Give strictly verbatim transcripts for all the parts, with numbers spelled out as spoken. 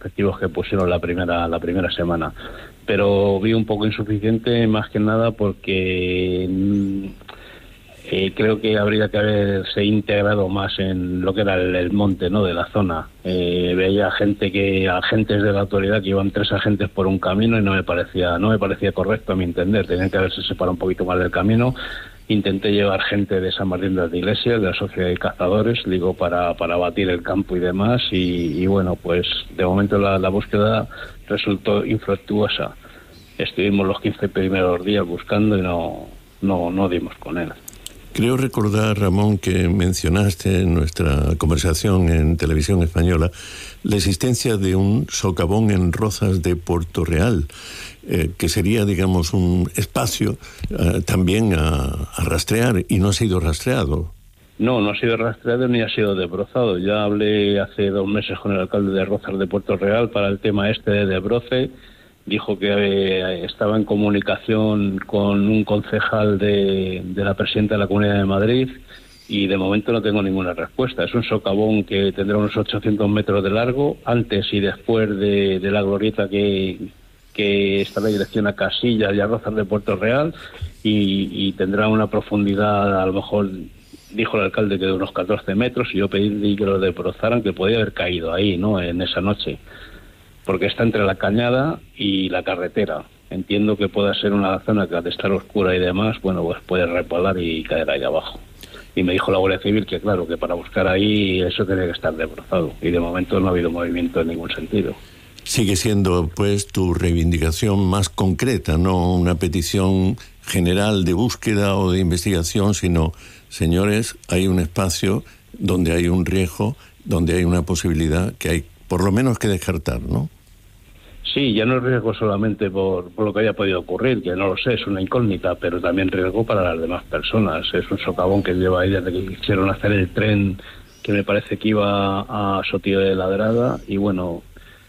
efectivos que pusieron la primera la primera semana. Pero vi un poco insuficiente, más que nada porque eh, creo que habría que haberse integrado más en lo que era el, el monte, ¿no?, de la zona. Eh, veía gente que agentes de la autoridad que iban tres agentes por un camino y no me parecía no me parecía correcto a mi entender. Tenían que haberse separado un poquito más del camino. Intenté llevar gente de San Martín de las Iglesias, de la Sociedad de Cazadores, digo, para, para batir el campo y demás, y, y bueno, pues de momento la, la búsqueda resultó infructuosa. Estuvimos los quince primeros días buscando y no, no, no dimos con él. Creo recordar, Ramón, que mencionaste en nuestra conversación en Televisión Española la existencia de un socavón en Rozas de Puerto Real, eh, que sería, digamos, un espacio eh, también a, a rastrear, y no ha sido rastreado. No, no ha sido rastreado ni ha sido desbrozado. Ya hablé hace dos meses con el alcalde de Rozas de Puerto Real para el tema este de desbroce. Dijo que eh, estaba en comunicación con un concejal de, de la presidenta de la Comunidad de Madrid, y de momento no tengo ninguna respuesta. Es un socavón que tendrá unos ochocientos metros de largo, antes y después de, de la glorieta que, que está en dirección a Casillas y a Rozas de Puerto Real, y, y tendrá una profundidad, a lo mejor, dijo el alcalde, que de unos catorce metros, y yo pedí que lo desbrozaran, que podía haber caído ahí, ¿no?, en esa noche, porque está entre la cañada y la carretera. Entiendo que pueda ser una zona que al estar oscura y demás, bueno, pues puede repalar y caer ahí abajo. Y me dijo la Guardia Civil que claro, que para buscar ahí eso tiene que estar desbrozado, y de momento no ha habido movimiento en ningún sentido. Sigue siendo, pues, tu reivindicación más concreta, no una petición general de búsqueda o de investigación, sino, señores, hay un espacio donde hay un riesgo, donde hay una posibilidad que hay por lo menos que descartar, ¿no? Sí, ya no es riesgo solamente por, por lo que haya podido ocurrir, que no lo sé, es una incógnita, pero también riesgo para las demás personas. Es un socavón que lleva ahí desde que quisieron hacer el tren, que me parece que iba a Sotillo de Ladrada, y bueno,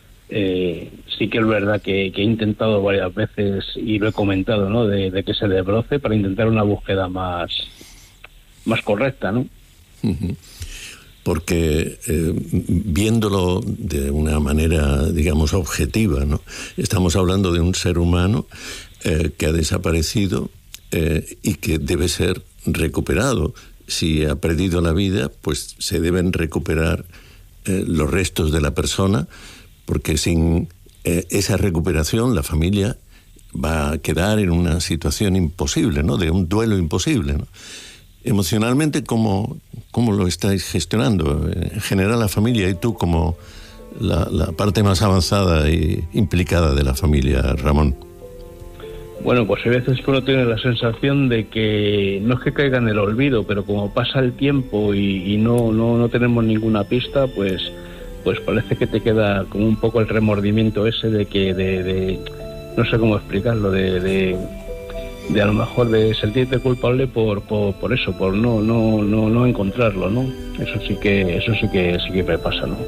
eh, sí que es verdad que, que he intentado varias veces, y lo he comentado, ¿no?, de, de que se desbroce para intentar una búsqueda más, más correcta, ¿no? Uh-huh. Porque eh, viéndolo de una manera, digamos, objetiva, ¿no?, estamos hablando de un ser humano eh, que ha desaparecido eh, y que debe ser recuperado. Si ha perdido la vida, pues se deben recuperar eh, los restos de la persona, porque sin eh, esa recuperación la familia va a quedar en una situación imposible, ¿no?, de un duelo imposible, ¿no? Emocionalmente, ¿cómo, cómo lo estáis gestionando? En general, la familia y tú como la, la parte más avanzada e implicada de la familia, Ramón. Bueno, pues hay veces que uno tiene la sensación de que no es que caiga en el olvido, pero como pasa el tiempo y, y no, no, no tenemos ninguna pista, pues, pues parece que te queda como un poco el remordimiento ese de que, de, de no sé cómo explicarlo, de... de de a lo mejor de sentirte culpable por, por por eso, por no no no no encontrarlo, ¿no? Eso sí que eso sí que sí que me pasa, ¿no?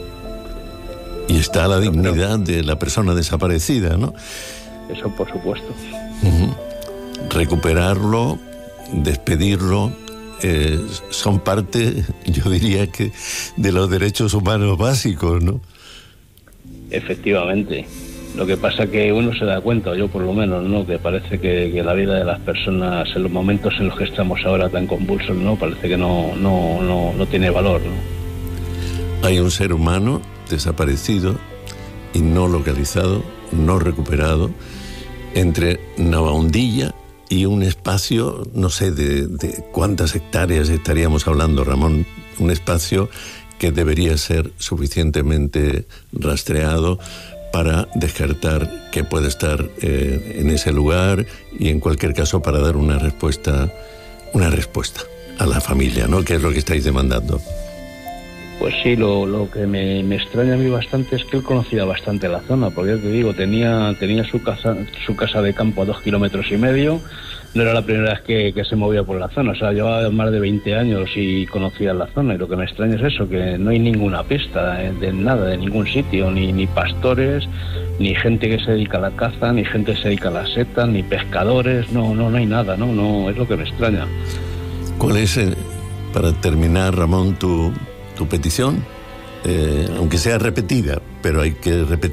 Y está la dignidad de la persona desaparecida, ¿no? Eso por supuesto. Uh-huh. Recuperarlo, despedirlo, eh, son parte, yo diría que, de los derechos humanos básicos, ¿no? Efectivamente. Lo que pasa que uno se da cuenta, yo por lo menos, ¿no?, que parece que, que la vida de las personas en los momentos en los que estamos ahora tan convulsos, ¿no?, parece que no, no, no, no tiene valor, ¿no? Hay un ser humano desaparecido y no localizado, no recuperado, entre Navaundilla y un espacio, no sé de, de cuántas hectáreas estaríamos hablando, Ramón, un espacio que debería ser suficientemente rastreado para descartar que puede estar eh, en ese lugar, y en cualquier caso para dar una respuesta, una respuesta a la familia, ¿no?, que es lo que estáis demandando. Pues sí, lo, lo que me, me extraña a mí bastante es que él conocía bastante la zona, porque ya te digo, tenía, tenía su casa, su casa de campo a dos kilómetros y medio. No era la primera vez que, que se movía por la zona, o sea, llevaba más de veinte años y conocía la zona, y lo que me extraña es eso, que no hay ninguna pista de, de nada, de ningún sitio, ni, ni pastores, ni gente que se dedica a la caza, ni gente que se dedica a la seta, ni pescadores, no, no, no hay nada, no, no, es lo que me extraña. ¿Cuál es, eh, para terminar, Ramón, tu, tu petición? Eh, aunque sea repetida, pero hay que repetir